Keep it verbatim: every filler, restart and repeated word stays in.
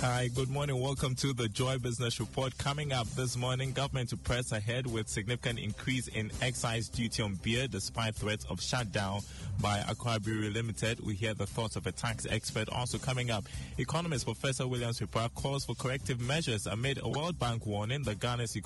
Hi, good morning. Welcome to the Joy Business Report. Coming up this morning, government to press ahead with significant increase in excise duty on beer despite threats of shutdown by Aqua Brewery Limited. We hear the thoughts of a tax expert. Also coming up, economist Professor Williams Ripra calls for corrective measures amid a World Bank warning the Ghana's